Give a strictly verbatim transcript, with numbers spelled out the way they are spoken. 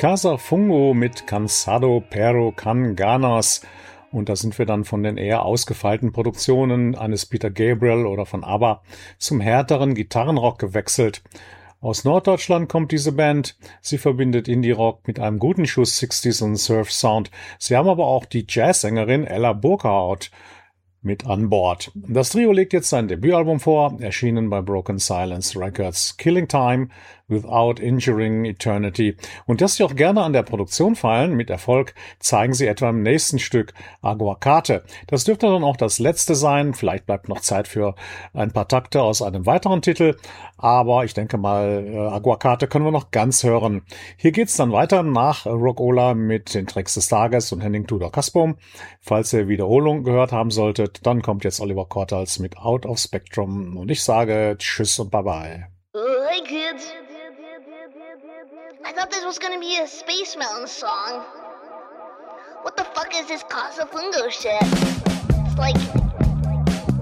Casa Fungo mit Cansado pero con ganas. Und da sind wir dann von den eher ausgefeilten Produktionen eines Peter Gabriel oder von ABBA zum härteren Gitarrenrock gewechselt. Aus Norddeutschland kommt diese Band. Sie verbindet Indie-Rock mit einem guten Schuss sechziger und Surf-Sound. Sie haben aber auch die Jazzsängerin Ella Burkhardt mit an Bord. Das Trio legt jetzt sein Debütalbum vor, erschienen bei Broken Silence Records. Killing Time Without Injuring Eternity. Und dass sie auch gerne an der Produktion feilen, mit Erfolg, zeigen sie etwa im nächsten Stück, Aguacate. Das dürfte dann auch das letzte sein. Vielleicht bleibt noch Zeit für ein paar Takte aus einem weiteren Titel. Aber ich denke mal, Aguacate können wir noch ganz hören. Hier geht's dann weiter nach Rockola mit den Tracks des Tages und Henning Tudor Kaspum. Falls ihr Wiederholung gehört haben solltet, dann kommt jetzt Oliver Kortals mit Out of Spectrum. Und ich sage Tschüss und Bye-bye. Oh, hey kids. I thought this was gonna be a Space Mountain song. What the fuck is this Casa Fungo shit? It's like